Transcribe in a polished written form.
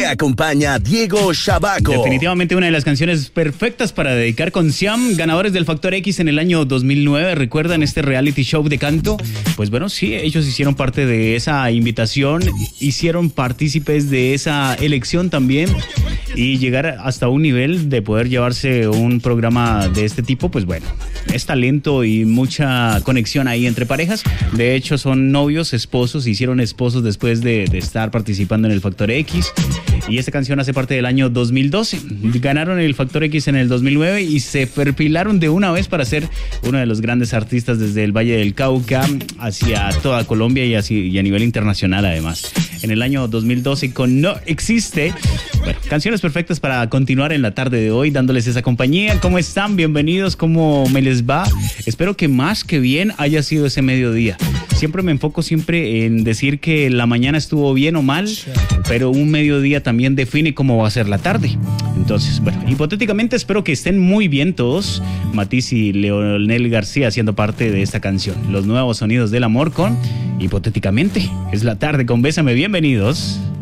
Te acompaña Diego Shabaco. Definitivamente una de las canciones perfectas para dedicar con Siam, ganadores del Factor X en el año 2009. ¿Recuerdan este reality show de canto? Pues bueno, sí, ellos hicieron parte de esa invitación, hicieron partícipes de esa elección también. Y llegar hasta un nivel de poder llevarse un programa de este tipo, pues bueno, es talento y mucha conexión ahí entre parejas. De hecho, son novios, esposos, se hicieron esposos después de estar participando en el Factor X. Y esta canción hace parte del año 2012. Ganaron el Factor X en el 2009 y se perfilaron de una vez para ser uno de los grandes artistas desde el Valle del Cauca hacia toda Colombia y a nivel internacional además. En el año 2012 con No Existe. Bueno, canciones perfectas para continuar en la tarde de hoy dándoles esa compañía. ¿Cómo están? Bienvenidos. ¿Cómo me les va? Espero que más que bien haya sido ese mediodía. Siempre me enfoco en decir que la mañana estuvo bien o mal, pero un mediodía también define cómo va a ser la tarde. Entonces, bueno, hipotéticamente espero que estén muy bien todos. Matiz y Leonel García haciendo parte de esta canción. Los nuevos sonidos del amor con Hipotéticamente. Es la tarde con Bésame. Bienvenidos.